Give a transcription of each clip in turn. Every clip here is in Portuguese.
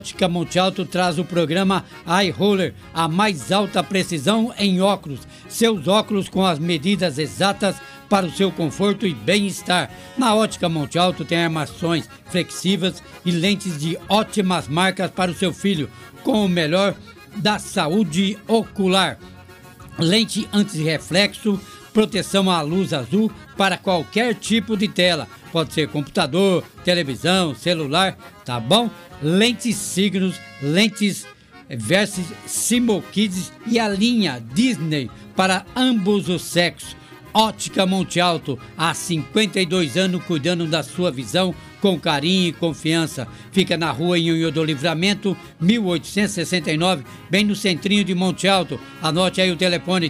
Ótica Monte Alto traz o programa Eye Roller, a mais alta precisão em óculos. Seus óculos com as medidas exatas para o seu conforto e bem-estar. Na Ótica Monte Alto tem armações flexíveis e lentes de ótimas marcas para o seu filho, com o melhor da saúde ocular. Lente anti-reflexo, proteção à luz azul para qualquer tipo de tela. Pode ser computador, televisão, celular, tá bom? Lentes Signos, lentes Versus Simo Kids e a linha Disney para ambos os sexos. Ótica Monte Alto, há 52 anos cuidando da sua visão com carinho e confiança. Fica na rua Nhonhô do Livramento, 1869, bem no centrinho de Monte Alto. Anote aí o telefone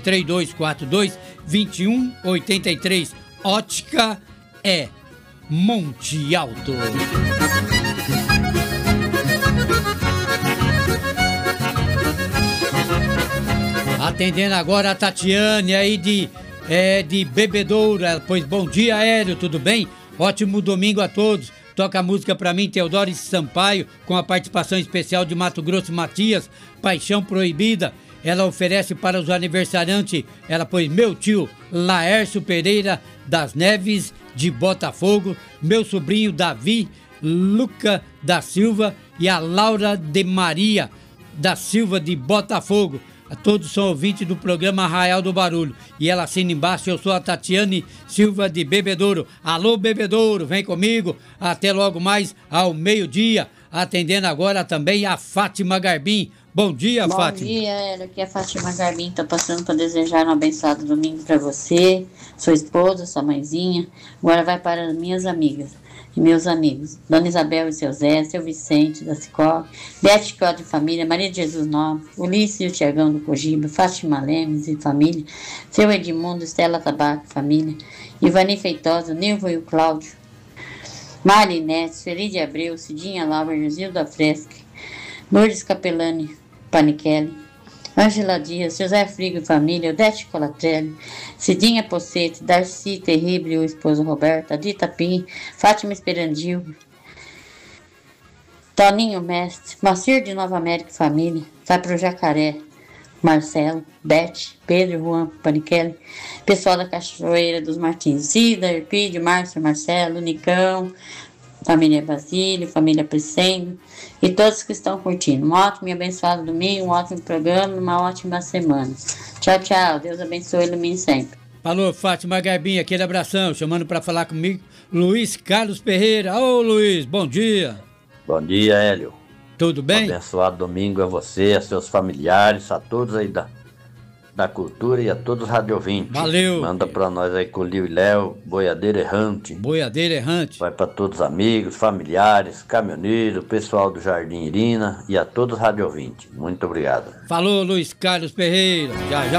3242-2183. Ótica é Monte Alto. Atendendo agora a Tatiane aí de Bebedouro. Pois bom dia, Hélio, tudo bem? Ótimo domingo a todos. Toca a música pra mim, Teodoro Sampaio, com a participação especial de Mato Grosso Matias, Paixão Proibida. Ela oferece para os aniversariantes, pois meu tio Laércio Pereira das Neves de Botafogo, meu sobrinho Davi Luca da Silva e a Laura de Maria da Silva de Botafogo. Todos são ouvintes do programa Arraial do Barulho. E ela assina embaixo, eu sou a Tatiane Silva de Bebedouro. Alô, Bebedouro, vem comigo. Até logo mais ao meio-dia. Atendendo agora também a Fátima Garbim. Bom dia, Fátima. Bom dia, Hélio. Aqui é a Fátima Garbim. Estou passando para desejar um abençoado domingo para você, sua esposa, sua mãezinha. Agora vai para as minhas amigas e meus amigos. Dona Isabel e seu Zé, seu Vicente da Cicó, Bete Chicó de família, Maria de Jesus Nobre, Ulisses e o Tiagão do Cogiba, Fátima Lemes e família, seu Edmundo, Estela Tabaco e família, Ivani Feitosa, Nilvo e o Cláudio, Marinete, Feliz de Abreu, Cidinha Laura, Josilda Fresque, Lourdes Capelani Panichelli, Ângela Dias, José Frigo e família, Odete Colatelli, Cidinha Pocete, Darcy Terrible e o esposo Roberto, Adita Pim, Fátima Esperandil, Toninho Mestre, Macir de Nova América e família, vai pro Jacaré, Marcelo, Bete, Pedro, Juan Panichelli, pessoal da Cachoeira dos Martins, Cida, Erpídio, Márcio, Marcelo, Nicão, família Basílio, família Priscendo e todos que estão curtindo. Um ótimo e abençoado domingo, um ótimo programa, uma ótima semana. Tchau, tchau. Deus abençoe e ilumine sempre. Falou, Fátima Garbim, aquele abração. Chamando para falar comigo, Luiz Carlos Ferreira. Ô, Luiz, bom dia. Bom dia, Hélio. Tudo bem? Um abençoado domingo a você, a seus familiares, a todos aí da cultura e a todos os radiovintes. Valeu. Manda pra nós aí com o Lio e Léo, Boiadeiro Errante. Boiadeiro Errante. Vai pra todos os amigos, familiares, caminhoneiros, pessoal do Jardim Irina e a todos os radiovintes. Muito obrigado. Falou, Luiz Carlos Ferreira. Já, já.